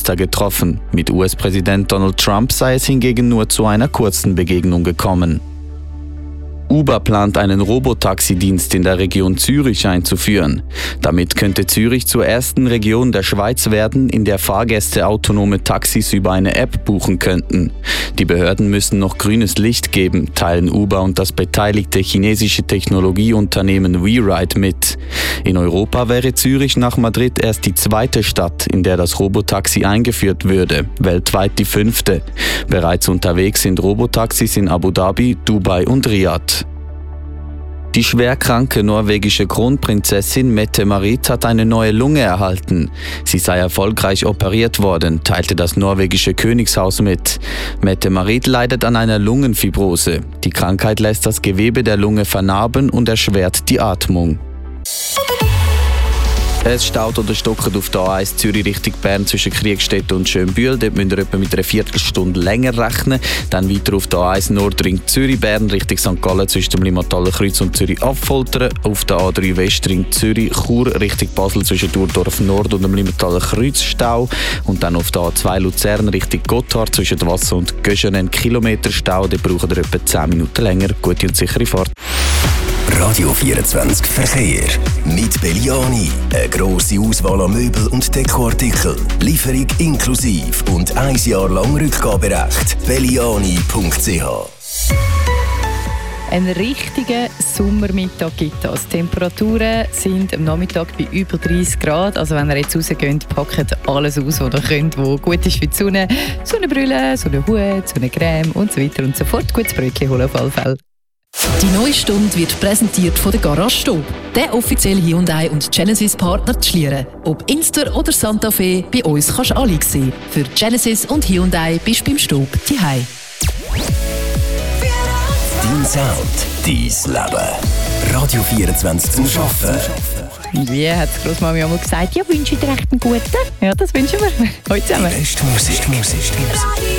getroffen. Mit US-Präsident Donald Trump sei es hingegen nur zu einer kurzen Begegnung gekommen. Uber plant einen Robotaxi-Dienst in der Region Zürich einzuführen. Damit könnte Zürich zur ersten Region der Schweiz werden, in der Fahrgäste autonome Taxis über eine App buchen könnten. Die Behörden müssen noch grünes Licht geben, teilen Uber und das beteiligte chinesische Technologieunternehmen WeRide mit. In Europa wäre Zürich nach Madrid erst die zweite Stadt, in der das Robotaxi eingeführt würde, weltweit die 5. Bereits unterwegs sind Robotaxis in Abu Dhabi, Dubai und Riyadh. Die schwerkranke norwegische Kronprinzessin Mette-Marit hat eine neue Lunge erhalten. Sie sei erfolgreich operiert worden, teilte das norwegische Königshaus mit. Mette-Marit leidet an einer Lungenfibrose. Die Krankheit lässt das Gewebe der Lunge vernarben und erschwert die Atmung. Es staut oder stockt auf der A1 Zürich Richtung Bern zwischen Kriegstetten und Schönbühl. Dort müsst ihr etwa mit einer Viertelstunde länger rechnen. Dann weiter auf der A1 Nordring Zürich-Bern Richtung St. Gallen zwischen dem Limataler Kreuz und Zürich-Affoltern. Auf der A3 Westring Zürich-Chur Richtung Basel zwischen Thurdorf Nord und dem Limataler Kreuz Stau. Und dann auf der A2 Luzern Richtung Gotthard zwischen Wasser und Göschen einen Kilometer Stau. Dort braucht ihr etwa 10 Minuten länger. Gute und sichere Fahrt. Radio 24 Verkehr. Mit Belliani. Eine grosse Auswahl an Möbel und Dekoartikeln. Lieferung inklusiv und 1 Jahr lang Rückgaberecht. Belliani.ch. Einen richtigen Sommermittag gibt es. Die Temperaturen sind am Nachmittag bei über 30 Grad. Also wenn ihr jetzt rausgeht, packt alles aus, was ihr könnt, was gut ist für die Sonne. Sonnenbrille, Sonnenhut, Sonnencreme und so weiter und so fort. Gutes Brötchen holen auf alle Fälle. Die neue Stunde wird präsentiert von der Garage Stob, der offizielle Hyundai und Genesis-Partner zu Schlieren. Ob Inster oder Santa Fe, bei uns kannst du alle sehen. Für Genesis und Hyundai bist du beim Stob daheim. Dein Sound, dein Leben. Radio 24 zum Arbeiten. Wie hat die Grossmami einmal gesagt, ja, wünsche ich dir echt einen guten? Ja, das wünschen wir. Heute zusammen. Die beste Musik.